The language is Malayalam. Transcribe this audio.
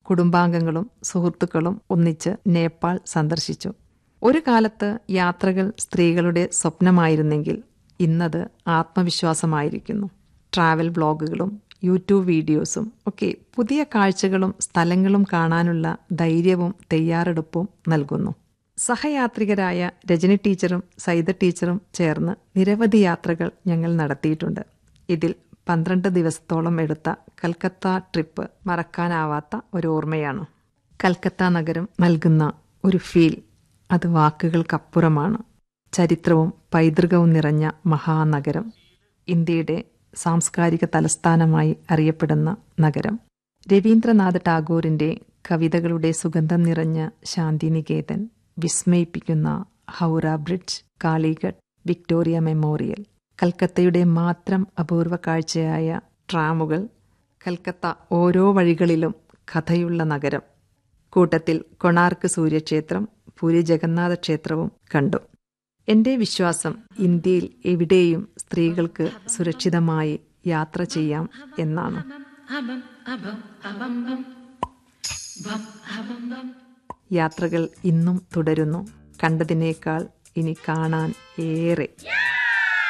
കുടുംബാംഗങ്ങളും സുഹൃത്തുക്കളും ഒന്നിച്ച് നേപ്പാൾ സന്ദർശിച്ചു. ഒരു കാലത്ത് യാത്രകൾ സ്ത്രീകളുടെ സ്വപ്നമായിരുന്നെങ്കിൽ ഇന്നത് ആത്മവിശ്വാസമായിരിക്കുന്നു. ട്രാവൽ ബ്ലോഗുകളും യൂട്യൂബ് വീഡിയോസും ഒക്കെ പുതിയ കാഴ്ചകളും സ്ഥലങ്ങളും കാണാനുള്ള ധൈര്യവും തയ്യാറെടുപ്പും നൽകുന്നു. സഹയാത്രികരായ രജനി ടീച്ചറും സൈദ ടീച്ചറും ചേർന്ന് നിരവധി യാത്രകൾ ഞങ്ങൾ നടത്തിയിട്ടുണ്ട്. ഇതിൽ 12 ദിവസത്തോളം എടുത്ത കൽക്കത്ത ട്രിപ്പ് മറക്കാനാവാത്ത ഒരു ഓർമ്മയാണ്. കൽക്കത്ത നഗരം നൽകുന്ന ഒരു ഫീൽ അത് വാക്കുകൾക്കപ്പുറമാണ്. ചരിത്രവും പൈതൃകവും നിറഞ്ഞ മഹാനഗരം, ഇന്ത്യയുടെ സാംസ്കാരിക തലസ്ഥാനമായി അറിയപ്പെടുന്ന നഗരം. രവീന്ദ്രനാഥ് ടാഗോറിന്റെ കവിതകളുടെ സുഗന്ധം നിറഞ്ഞ Shantiniketan, വിസ്മയിപ്പിക്കുന്ന Howrah bridge, Kalighat, Victoria memorial, കൽക്കത്തയുടെ മാത്രം അപൂർവ കാഴ്ചയായ ട്രാമുകൾ, കൽക്കത്ത ഓരോ വഴികളിലും കഥയുള്ള നഗരം. കൂട്ടത്തിൽ കൊണാർക്ക് സൂര്യക്ഷേത്രം, പുരി ജഗന്നാഥ ക്ഷേത്രവും കണ്ടു. എന്റെ വിശ്വാസം ഇന്ത്യയിൽ എവിടെയും സ്ത്രീകൾക്ക് സുരക്ഷിതമായി യാത്ര ചെയ്യാം എന്നാണ്. യാത്രകൾ ഇന്നും തുടരുന്നു. കണ്ടതിനേക്കാൾ ഇനി കാണാൻ ഏറെ.